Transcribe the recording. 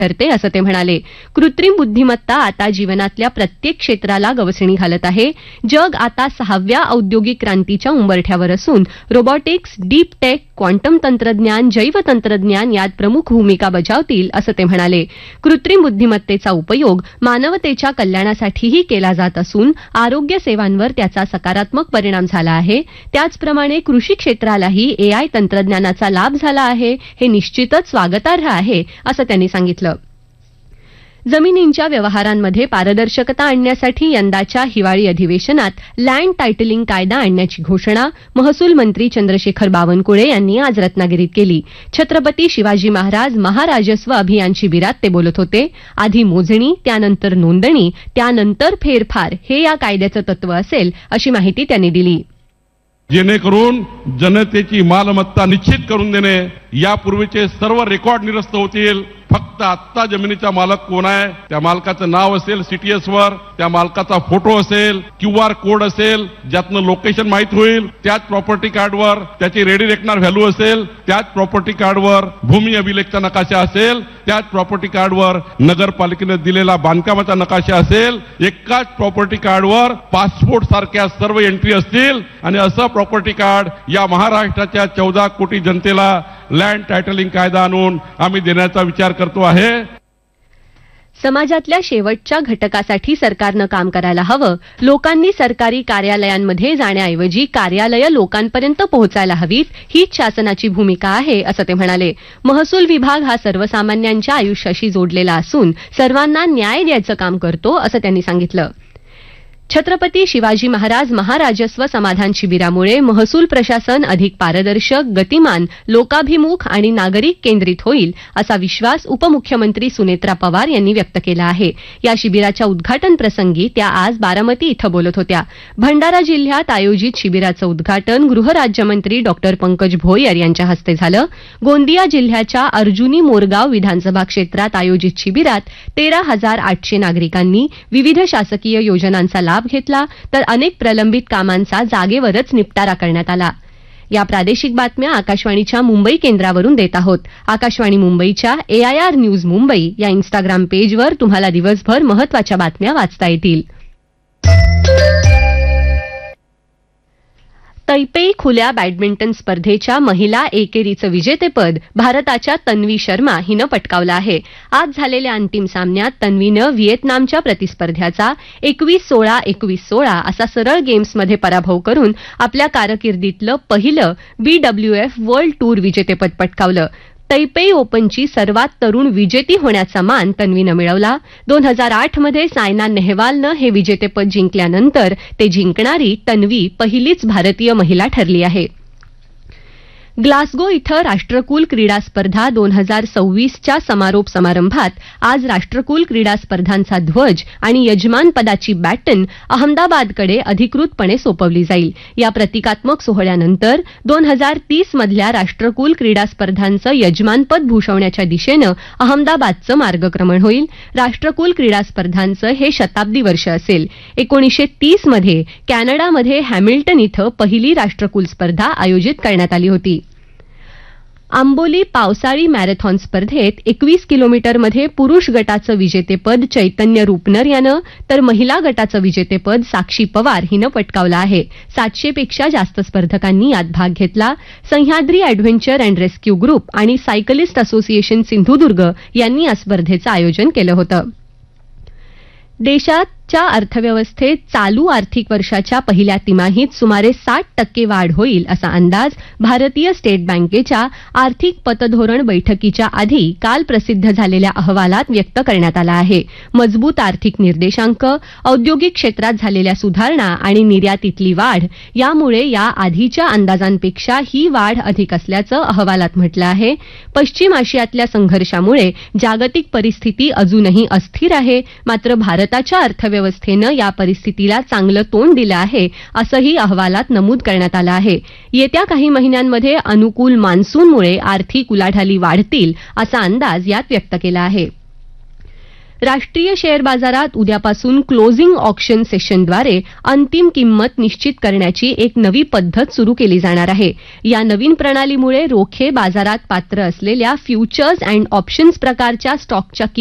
ठरते असं ते म्हणाले. कृत्रिम बुद्धिमत्ता आता जीवनातल्या प्रत्येक क्षेत्राला गवसणी घालत आहे. जग आता 6व्या औद्योगिक क्रांतीच्या उंबरठ्यावर असून रोबोटिक्स, डीप टेक, क्वांटम तंत्रज्ञान, जैव तंत्रज्ञान यात प्रमुख भूमिका बजावतील असं ते म्हणाले. कृत्रिम बुद्धिमत्तेचा उपयोग मानवतेच्या कल्याणासाठीही केला जात असून आरोग्य सेवांवर त्याचा सकारात्मक परिणाम झाला आहे. त्याचप्रमाणे कृषी क्षेत्रालाही एआय तंत्रज्ञानाचा लाभ झाला आहे. हे निश्चितच स्वागतार्ह आहे असं त्यांनी सांगितलं. जमिनींच्या व्यवहारांमध्ये पारदर्शकता आणण्यासाठी यंदाच्या हिवाळी अधिवेशनात लँड टायटलिंग कायदा आणण्याची घोषणा महसूल मंत्री चंद्रशेखर बावनकुळे यांनी आज रत्नागिरीत केली. छत्रपती शिवाजी महाराज महाराजस्व अभियान शिबिरात ते बोलत होते. आधी मोजणी, त्यानंतर नोंदणी, त्यानंतर फेरफार हे या कायद्याचं तत्व असेल अशी माहिती त्यांनी दिली. जेणेकरून जनतेची मालमत्ता निश्चित करून देणे, यापूर्वीचे सर्व रेकॉर्ड निरस्त होतील. फक्त आत्ता जमिनीचा मालक कोण आहे, त्या मालकाचं नाव असेल सीटीएस वर, त्या मालकाचा फोटो असेल, क्यूआर कोड असेल, ज्यातनं लोकेशन माहित होईल. त्याच प्रॉपर्टी कार्डवर त्याची रेडी रेकनर व्हॅल्यू असेल, त्याच प्रॉपर्टी कार्डवर भूमी अभिलेखचा नकाशा असेल, त्याच प्रॉपर्टी कार्डवर नगरपालिकेने दिलेला बांधकामाचा नकाशा असेल, एकाच प्रॉपर्टी कार्डवर पासपोर्ट सारख्या सर्व एंट्री असतील. आणि असं प्रॉपर्टी कार्ड या महाराष्ट्राच्या 14 कोटी जनतेला लँड टायटलिंग कायदा आणून आम्ही देण्याचा विचार करतो आहे. समाजातल्या शेवटच्या घटकासाठी सरकारनं काम करायला हवं. लोकांनी सरकारी कार्यालयांमध्ये जाण्याऐवजी कार्यालयं लोकांपर्यंत पोहोचायला हवीत, हीच शासनाची भूमिका आहे असं ते म्हणाले. महसूल विभाग हा सर्वसामान्यांच्या आयुष्याशी जोडलेला असून सर्वांना न्याय द्यायचं काम करतो असं त्यांनी सांगितलं. छत्रपती शिवाजी महाराज महाराजस्व समाधान शिबिरामुळे महसूल प्रशासन अधिक पारदर्शक, गतिमान, लोकाभिमुख आणि नागरिक केंद्रित होईल असा विश्वास उपमुख्यमंत्री सुनेत्रा पवार यांनी व्यक्त केला आहे. या शिबिराच्या उद्घाटन प्रसंगी त्या आज बारामती इथं बोलत होत्या. भंडारा जिल्ह्यात आयोजित शिबिराचं उद्घाटन गृहराज्यमंत्री डॉक्टर पंकज भोयर यांच्या हस्ते झालं. गोंदिया जिल्ह्याच्या अर्जुनी मोरगाव विधानसभा क्षेत्रात आयोजित शिबिरात 13,800 नागरिकांनी विविध शासकीय योजनांचा लाभ घेतला, तर अनेक प्रलंबित कामांचा जागेवरच निपटारा करण्यात आला. या प्रादेशिक बातम्या आकाशवाणीच्या मुंबई केंद्रावरून देत आहोत. आकाशवाणी मुंबईच्या AIR न्यूज मुंबई या इन्स्टाग्राम पेजवर तुम्हाला दिवसभर महत्त्वाच्या बातम्या वाचता येतील. तैपेई खुल्या बॅडमिंटन स्पर्धेच्या महिला एकेरीचं विजेतेपद भारताच्या तन्वी शर्मा हिनं पटकावलं आहे. आज झालेल्या अंतिम सामन्यात तन्वीनं व्हिएतनामच्या प्रतिस्पर्ध्याचा 21-16, 21-16 असा सरळ गेम्समध्ये पराभव करून आपल्या कारकिर्दीतलं पहिलं BWF वर्ल्ड टूर विजेतेपद पटकावलं. तैपेई ओपनची सर्वात तरुण विजेती होण्याचा मान तन्वीनं मिळवला. 2008 मध्ये सायना नेहवालनं हे विजेतेपद जिंकल्यानंतर ते जिंकणारी तन्वी पहिलीच भारतीय महिला ठरली आहे. ग्लासगो इथं राष्ट्रकुल क्रीडा स्पर्धा 2026च्या समारोप समारंभात आज राष्ट्रकुल क्रीडा स्पर्धांचा ध्वज आणि यजमानपदाची बॅटन अहमदाबादकडे अधिकृतपणे सोपवली जाईल. या प्रतिकात्मक सोहळ्यानंतर 2030 मधल्या राष्ट्रकुल क्रीडा स्पर्धांचं यजमानपद भूषवण्याच्या दिशेनं अहमदाबादचं मार्गक्रमण होईल. राष्ट्रकुल क्रीडा स्पर्धांचं हे शताब्दी वर्ष असेल. 1930 मध्ये कॅनडामध्ये हॅमिल्टन इथं पहिली राष्ट्रकुल स्पर्धा आयोजित करण्यात आली होती. आंबोली पावसाळी मॅरेथॉन स्पर्धेत 21 किलोमीटरमध्ये पुरुष गटाचं विजेतेपद चैतन्य रूपनर यानं, तर महिला गटाचं विजेतेपद साक्षी पवार हिनं पटकावलं आहे. 700 पेक्षा जास्त स्पर्धकांनी यात भाग घेतला. Sahyadri adventure and rescue group आणि सायकलिस्ट असोसिएशन सिंधुदुर्ग यांनी या स्पर्धेचं आयोजन केलं होतं. देशाच्या अर्थव्यवस्थेत चालू आर्थिक वर्षाच्या पहिल्या तिमाहीत सुमारे 60% वाढ होईल असा अंदाज भारतीय स्टेट बँकेच्या आर्थिक पतधोरण बैठकीच्या आधी काल प्रसिद्ध झालेल्या अहवालात व्यक्त करण्यात आला आहे. मजबूत आर्थिक निर्देशांक, औद्योगिक क्षेत्रात झालेल्या सुधारणा आणि निर्यातीतली वाढ यामुळे या आधीच्या अंदाजांपेक्षा ही वाढ अधिक असल्याचं अहवालात म्हटलं आहे. पश्चिम आशियातल्या संघर्षामुळे जागतिक परिस्थिती अजूनही अस्थिर आहे, मात्र भारताच्या अर्थव्यवस्थेनं या परिस्थितीला चांगलं तोंड दिलं आहे असंही अहवालात नमूद करण्यात आलं आहे. येत्या काही महिन्यांमध्ये अनुकूल मान्सूनमुळे आर्थिक उलाढाली वाढतील असा अंदाज यात व्यक्त केला आहे. राष्ट्रीय शेअर बाजारात उद्यापासून क्लोजिंग ऑक्शन सेशनद्वारे अंतिम किंमत निश्चित करण्याची एक नवी पद्धत सुरू केली जाणार आहे. या नवीन प्रणालीमुळे रोखे बाजारात पात्र असलेल्या फ्युचर्स अँड ऑप्शन्स प्रकारच्या स्टॉकच्या